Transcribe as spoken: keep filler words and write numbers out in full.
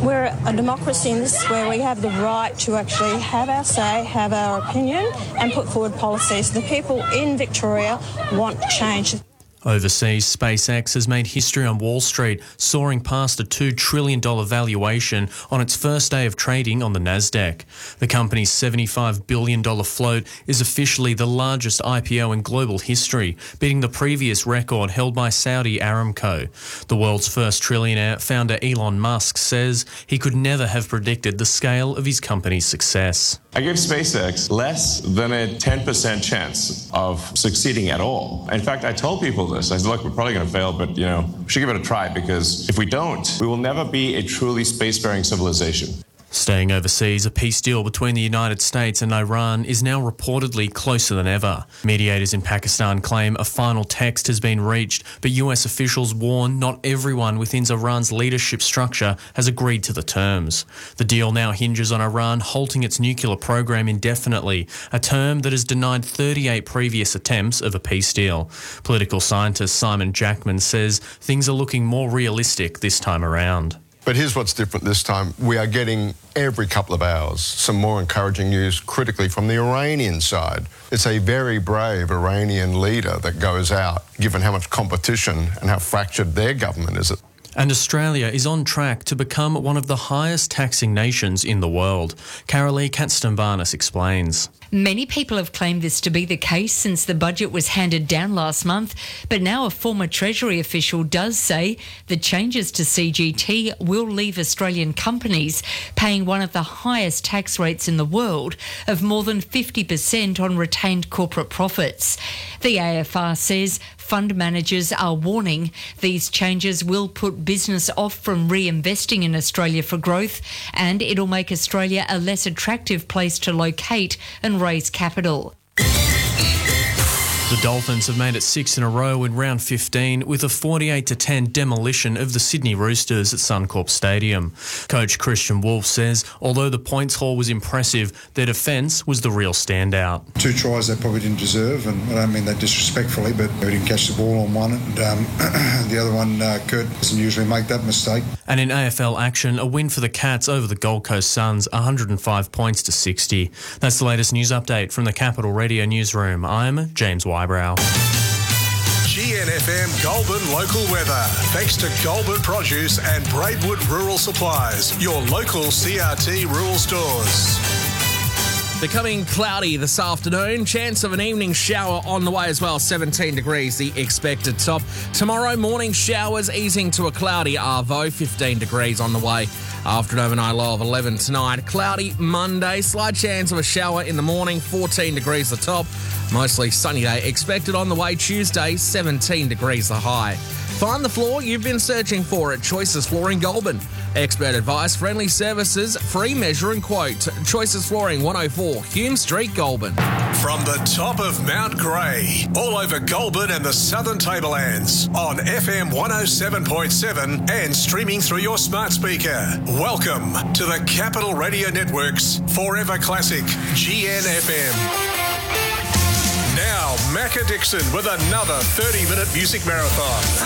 We're a democracy in this where we have the right to actually have our say, have our opinion and put forward policies. The people in Victoria want change. Overseas, SpaceX has made history on Wall Street, soaring past a two trillion dollars valuation on its first day of trading on the Nasdaq. The company's seventy-five billion dollars float is officially the largest I P O in global history, beating the previous record held by Saudi Aramco. The world's first trillionaire, founder Elon Musk, says he could never have predicted the scale of his company's success. I give SpaceX less than a ten percent chance of succeeding at all. In fact, I told people this. I said, look, we're probably going to fail, but, you know, we should give it a try, because if we don't, we will never be a truly spacefaring civilization. Staying overseas, a peace deal between the United States and Iran is now reportedly closer than ever. Mediators in Pakistan claim a final text has been reached, but U S officials warn not everyone within Iran's leadership structure has agreed to the terms. The deal now hinges on Iran halting its nuclear program indefinitely, a term that has denied thirty-eight previous attempts of a peace deal. Political scientist Simon Jackman says things are looking more realistic this time around. But here's what's different this time. We are getting, every couple of hours, some more encouraging news critically from the Iranian side. It's a very brave Iranian leader that goes out, given how much competition and how fractured their government is. And Australia is on track to become one of the highest taxing nations in the world. Carolee Katzenbarnis explains. Many people have claimed this to be the case since the budget was handed down last month, but now a former Treasury official does say the changes to C G T will leave Australian companies paying one of the highest tax rates in the world of more than fifty percent on retained corporate profits. The A F R says fund managers are warning these changes will put business off from reinvesting in Australia for growth, and it'll make Australia a less attractive place to locate and raise capital. The Dolphins have made it six in a row in round fifteen with a forty-eight to ten demolition of the Sydney Roosters at Suncorp Stadium. Coach Christian Wolf says although the points haul was impressive, their defence was the real standout. Two tries they probably didn't deserve, and I don't mean that disrespectfully, but we didn't catch the ball on one, and um, the other one, uh, Kurt, doesn't usually make that mistake. And in A F L action, a win for the Cats over the Gold Coast Suns, one hundred five points to sixty. That's the latest news update from the Capital Radio Newsroom. I'm James Wybrow. G N F M Goulburn local weather. Thanks to Goulburn Produce and Braidwood Rural Supplies, your local C R T rural stores. Becoming cloudy this afternoon. Chance of an evening shower on the way as well. seventeen degrees the expected top. Tomorrow morning showers easing to a cloudy arvo. fifteen degrees on the way. After an overnight low of eleven tonight. Cloudy Monday. Slight chance of a shower in the morning. fourteen degrees the top. Mostly sunny day expected on the way. Tuesday, seventeen degrees the high. Find the floor you've been searching for at Choices Flooring Goulburn. Expert advice, friendly services, free measure and quote. Choices Flooring, one oh four Hume Street, Goulburn. From the top of Mount Grey, all over Goulburn and the Southern Tablelands, on F M one oh seven point seven and streaming through your smart speaker. Welcome to the Capital Radio Network's Forever Classic G N F M. Now, Macca Dixon with another thirty-minute music marathon.